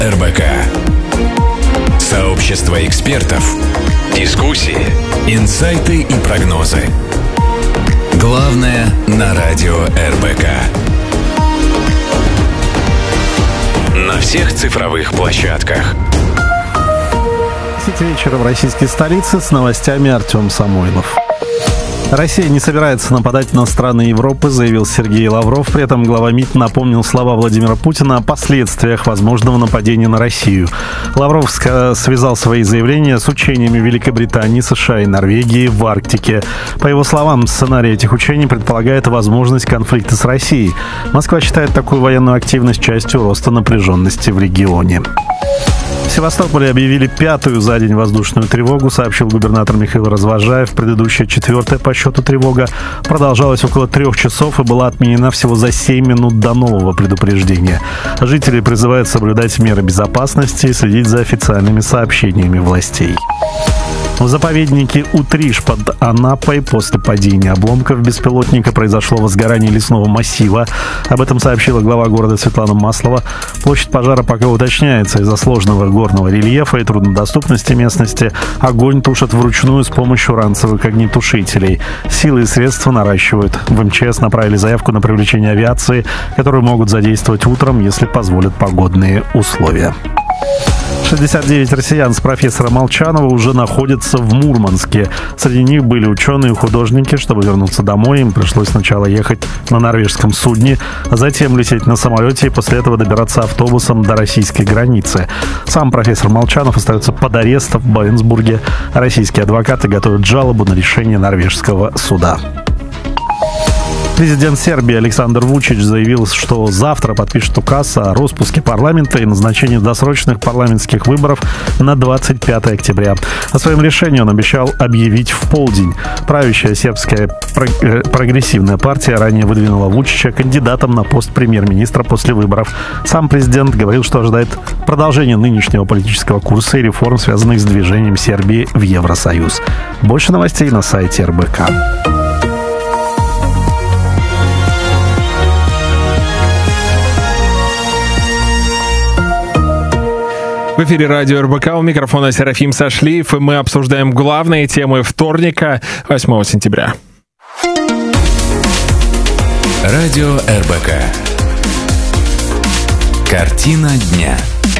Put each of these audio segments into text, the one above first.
РБК. Сообщество экспертов, дискуссии, инсайты и прогнозы. Главное на радио РБК. На всех цифровых площадках. 10 вечера в российской столице, с новостями Артем Самойлов. Россия не собирается нападать на страны Европы, заявил Сергей Лавров. При этом глава МИД напомнил слова Владимира Путина о последствиях возможного нападения на Россию. Лавров связал свои заявления с учениями Великобритании, США и Норвегии в Арктике. По его словам, сценарий этих учений предполагает возможность конфликта с Россией. Москва считает такую военную активность частью роста напряженности в регионе. В Севастополе объявили 5-ю за день воздушную тревогу, сообщил губернатор Михаил Развожаев. Предыдущая 4-я по счету тревога продолжалась около 3 часов и была отменена всего за 7 минут до нового предупреждения. Жители призывают соблюдать меры безопасности и следить за официальными сообщениями властей. В заповеднике Утриш под Анапой после падения обломков беспилотника произошло возгорание лесного массива. Об этом сообщила глава города Светлана Маслова. Площадь пожара пока уточняется. Из-за сложного горного рельефа и труднодоступности местности огонь тушат вручную с помощью ранцевых огнетушителей. Силы и средства наращивают. В МЧС направили заявку на привлечение авиации, которую могут задействовать утром, если позволят погодные условия. 69 россиян с профессора Молчанова уже находятся в Мурманске. Среди них были ученые и художники. Чтобы вернуться домой, им пришлось сначала ехать на норвежском судне, а затем лететь на самолете и после этого добираться автобусом до российской границы. Сам профессор Молчанов остается под арестом в Бавенсбурге. Российские адвокаты готовят жалобу на решение норвежского суда. Президент Сербии Александр Вучич заявил, что завтра подпишет указ о распуске парламента и назначении досрочных парламентских выборов на 25 октября. О своем решении он обещал объявить в полдень. Правящая сербская прогрессивная партия ранее выдвинула Вучича кандидатом на пост премьер-министра после выборов. Сам президент говорил, что ожидает продолжения нынешнего политического курса и реформ, связанных с движением Сербии в Евросоюз. Больше новостей на сайте РБК. В эфире радио РБК, у микрофона Серафим Сашлиев, и мы обсуждаем главные темы вторника, 8 сентября. Радио РБК. Картина дня.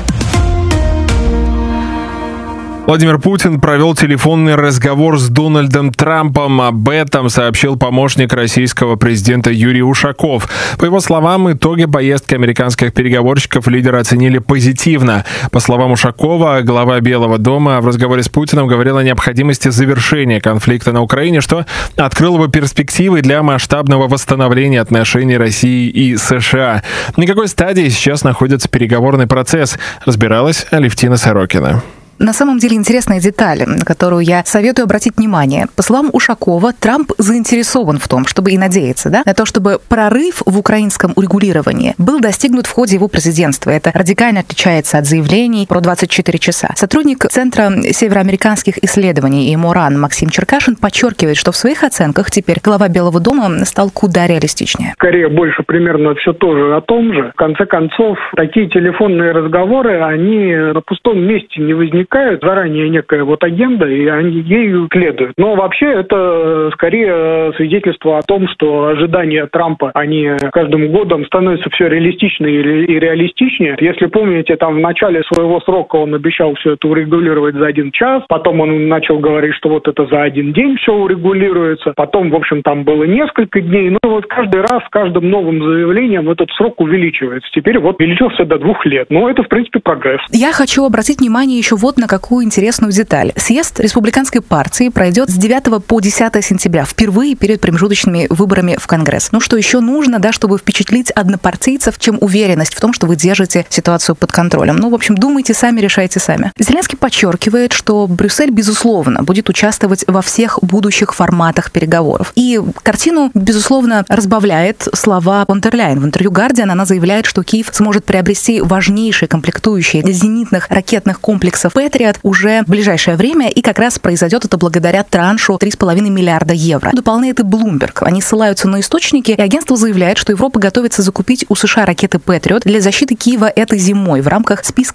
Владимир Путин провел телефонный разговор с Дональдом Трампом. Об этом сообщил помощник российского президента Юрий Ушаков. По его словам, итоги поездки американских переговорщиков лидеры оценили позитивно. По словам Ушакова, глава Белого дома в разговоре с Путиным говорил о необходимости завершения конфликта на Украине, что открыло бы перспективы для масштабного восстановления отношений России и США. На какой стадии сейчас находится переговорный процесс, разбиралась Алевтина Сорокина. На самом деле интересная деталь, на которую я советую обратить внимание. По словам Ушакова, Трамп заинтересован в том, чтобы и надеется, на то, чтобы прорыв в украинском урегулировании был достигнут в ходе его президентства. Это радикально отличается от заявлений про 24 часа. Сотрудник Центра североамериканских исследований МОРАН Максим Черкашин подчеркивает, что в своих оценках теперь глава Белого дома стал куда реалистичнее. Скорее, больше примерно все тоже о том же. В конце концов, такие телефонные разговоры, они на пустом месте не возникают. Заранее некая агенда, и они ею следуют. Но вообще это скорее свидетельство о том, что ожидания Трампа, они каждым годом становятся все реалистичнее и реалистичнее. Если помните, там в начале своего срока он обещал все это урегулировать за 1 час, потом он начал говорить, что это за 1 день все урегулируется, потом, в общем, там было несколько дней, каждый раз, с каждым новым заявлением этот срок увеличивается. Теперь увеличился до 2 лет. Это, в принципе, прогресс. Я хочу обратить внимание еще на какую интересную деталь. Съезд республиканской партии пройдет с 9 по 10 сентября, впервые перед промежуточными выборами в Конгресс. Что еще нужно, чтобы впечатлить однопартийцев, чем уверенность в том, что вы держите ситуацию под контролем. В общем, думайте сами, решайте сами. Зеленский подчеркивает, что Брюссель, безусловно, будет участвовать во всех будущих форматах переговоров. И картину, безусловно, разбавляет слова фон дер Ляйен. В интервью «Гардиан» она заявляет, что Киев сможет приобрести важнейшие комплектующие зенитных ракетных комплексов «Патриот» уже в ближайшее время, и как раз произойдет это благодаря траншу 3,5 миллиарда евро. Дополняет и Bloomberg. Они ссылаются на источники, и агентство заявляет, что Европа готовится закупить у США ракеты «Патриот» для защиты Киева этой зимой в рамках списка